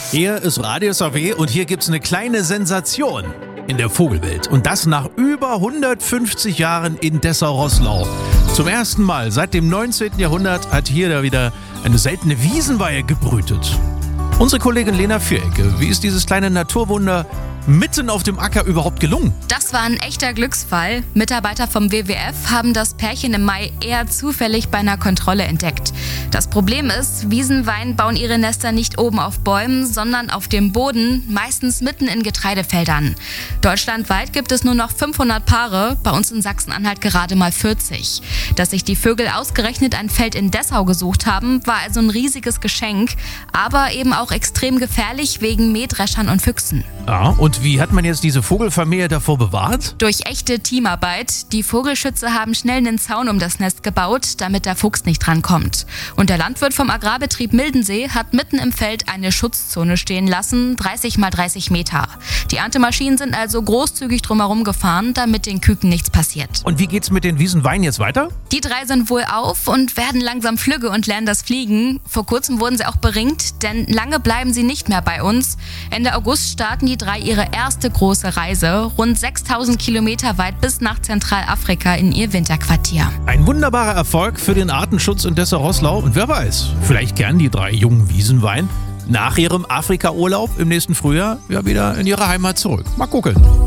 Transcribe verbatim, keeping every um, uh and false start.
Hier ist Radio S A W und hier gibt's eine kleine Sensation in der Vogelwelt. Und das nach über hundertfünfzig Jahren in Dessau-Roßlau. Zum ersten Mal seit dem neunzehnten Jahrhundert hat hier da wieder eine seltene Wiesenweihe gebrütet. Unsere Kollegin Lena Vierecke, wie ist dieses kleine Naturwunder mitten auf dem Acker überhaupt gelungen? Das war ein echter Glücksfall. Mitarbeiter vom W W F haben das Pärchen im Mai eher zufällig bei einer Kontrolle entdeckt. Das Problem ist, Wiesenwein bauen ihre Nester nicht oben auf Bäumen, sondern auf dem Boden, meistens mitten in Getreidefeldern. Deutschlandweit gibt es nur noch fünfhundert Paare, bei uns in Sachsen-Anhalt gerade mal vierzig. Dass sich die Vögel ausgerechnet ein Feld in Dessau gesucht haben, war also ein riesiges Geschenk, aber eben auch extrem gefährlich wegen Mähdreschern und Füchsen. Ja, und wie hat man jetzt diese Vogelfamilie davor bewahrt? Durch echte Teamarbeit. Die Vogelschützer haben schnell einen Zaun um das Nest gebaut, damit der Fuchs nicht drankommt. Und der Landwirt vom Agrarbetrieb Mildensee hat mitten im Feld eine Schutzzone stehen lassen, dreißig mal dreißig Meter. Die Erntemaschinen sind also großzügig drumherum gefahren, damit den Küken nichts passiert. Und wie geht's mit den Wiesenweinen jetzt weiter? Die drei sind wohl auf und werden langsam flügge und lernen das Fliegen. Vor kurzem wurden sie auch beringt, denn lange bleiben sie nicht mehr bei uns. Ende August starten die drei ihre erste große Reise, rund sechstausend Kilometer weit bis nach Zentralafrika in ihr Winterquartier. Ein wunderbarer Erfolg für den Artenschutz in Dessau-Roßlau. Und wer weiß, vielleicht kehren die drei jungen Wiesenwein nach ihrem Afrika-Urlaub im nächsten Frühjahr ja wieder in ihre Heimat zurück. Mal gucken.